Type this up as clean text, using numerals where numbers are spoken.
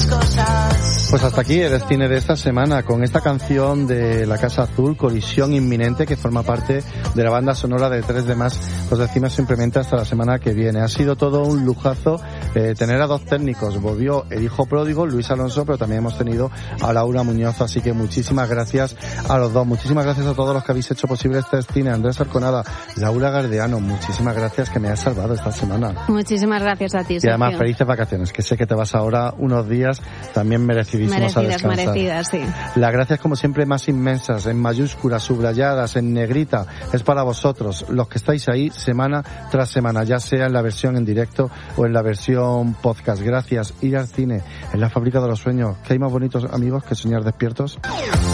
las cosas. Pues hasta aquí el cine de esta semana con esta canción de La Casa Azul, Colisión Inminente, que forma parte de la banda sonora de 3 de más. Os decimos simplemente hasta la semana que viene. Ha sido todo un lujazo tener a 2 técnicos. Volvió el hijo pródigo, Luis Alonso, pero también hemos tenido a Laura Muñoz, así que muchísimas gracias a los dos. Muchísimas gracias a todos los que habéis hecho posible este cine. Andrés Arconada, Laura Gardeano, muchísimas gracias, que me has salvado esta semana. Muchísimas gracias a ti, Sergio. Y además felices vacaciones, que sé que te vas ahora unos días también merecidísimos a descansar. Merecidas, sí. Las gracias como siempre más inmensas, en mayúsculas, subrayadas, en negrita, es para vosotros, los que estáis ahí semana tras semana, ya sea en la versión en directo o en la versión podcast. Gracias. Ir al cine, en la fábrica de los sueños. ¿Qué hay más bonitos, amigos, que soñar despiertos?